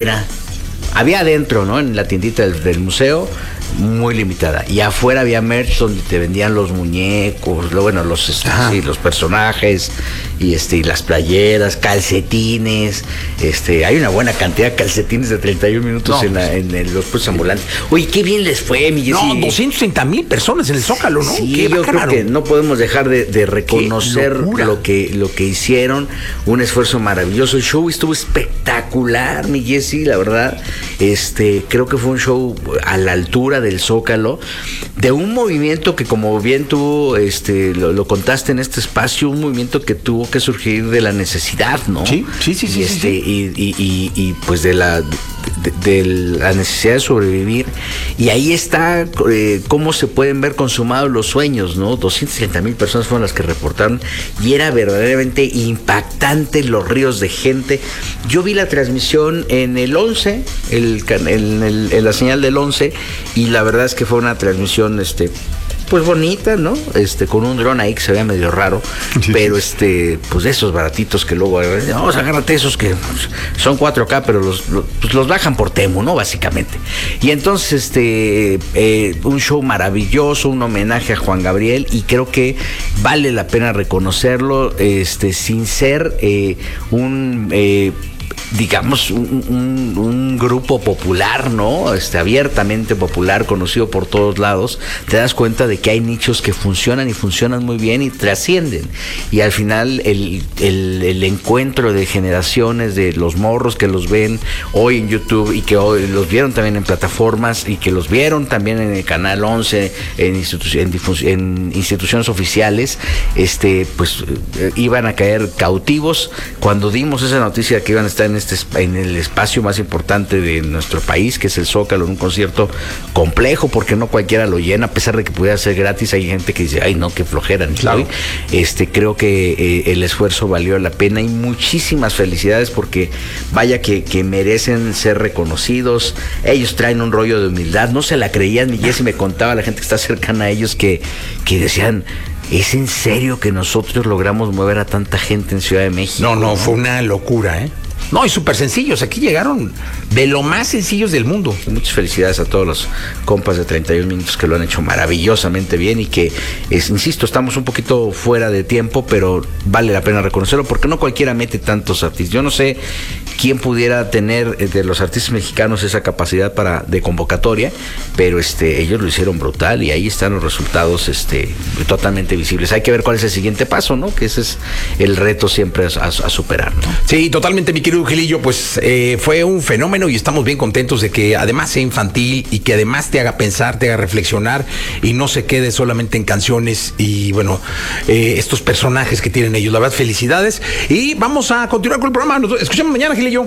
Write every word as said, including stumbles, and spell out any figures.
afuera. Había adentro, ¿no? En la tiendita del, del museo, muy limitada. Y afuera había merch donde te vendían los muñecos, lo, bueno, los, este, sí, los personajes, y este, y las playeras, calcetines. Este, hay una buena cantidad de calcetines de treinta y un minutos no, en, la, en el, los puestos ambulantes. Oye, qué bien les fue, mi Jessy. No, doscientos treinta mil personas en el Zócalo, ¿no? Sí, qué yo creo que no podemos dejar de, de reconocer lo que, lo que hicieron. Un esfuerzo maravilloso. El show estuvo espectacular, mi Jessy, la verdad. Este, creo que fue un show a la altura del Zócalo, de un movimiento que, como bien tú este, lo, lo contaste en este espacio, un movimiento que tuvo que surgir de la necesidad, ¿no? Sí, sí, sí, y sí. Este, sí, sí. Y, y, y, y pues de la de, de la necesidad de sobrevivir, y ahí está eh, cómo se pueden ver consumados los sueños, ¿no? doscientas treinta mil personas fueron las que reportaron, y era verdaderamente impactante los ríos de gente. Yo vi la transmisión en el once, el, en, el, en la señal del once, y la verdad es que fue una transmisión este pues bonita, ¿no? Este, con un dron ahí que se veía medio raro, sí, pero sí. este, pues de esos baratitos que luego, vamos, agárrate esos que pues, son cuatro K, pero los, los, pues los bajan por Temu, ¿no? Básicamente. Y entonces, este, eh, un show maravilloso, un homenaje a Juan Gabriel, y creo que vale la pena reconocerlo, este, sin ser eh, un... Eh, digamos, un, un, un grupo popular, ¿no? Este, abiertamente popular, conocido por todos lados. Te das cuenta de que hay nichos que funcionan y funcionan muy bien y trascienden. Y al final el, el, el encuentro de generaciones de los morros que los ven hoy en YouTube y que hoy los vieron también en plataformas y que los vieron también en el Canal once, en, institu- en, difus- en instituciones oficiales, este, pues eh, iban a caer cautivos. Cuando dimos esa noticia que iban a estar en este en el espacio más importante de nuestro país, que es el Zócalo, en un concierto complejo, porque no cualquiera lo llena, a pesar de que pudiera ser gratis. Hay gente que dice, ay no, qué flojera, claro. Este, creo que eh, el esfuerzo valió la pena, y muchísimas felicidades, porque vaya que, que merecen ser reconocidos. Ellos traen un rollo de humildad, no se la creían. Mi Jessy me contaba, la gente que está cercana a ellos, que, que decían, ¿es en serio que nosotros logramos mover a tanta gente en Ciudad de México? No, no, ¿no? Fue una locura, ¿eh? No, y súper sencillos. Aquí llegaron de lo más sencillos del mundo. Muchas felicidades a todos los compas de treinta y un minutos que lo han hecho maravillosamente bien, y que, es, insisto, estamos un poquito fuera de tiempo, pero vale la pena reconocerlo, porque no cualquiera mete tantos artistas. Yo no sé quién pudiera tener de los artistas mexicanos esa capacidad para de convocatoria, pero este ellos lo hicieron brutal, y ahí están los resultados este totalmente visibles. Hay que ver cuál es el siguiente paso, ¿no? Que ese es el reto siempre a, a, a superar, ¿no? Sí, totalmente, mi querido Gilillo, pues eh, fue un fenómeno, y estamos bien contentos de que además sea infantil y que además te haga pensar, te haga reflexionar, y no se quede solamente en canciones y bueno, eh, estos personajes que tienen ellos. La verdad, felicidades, y vamos a continuar con el programa. Nos escuchamos mañana, Gilillo.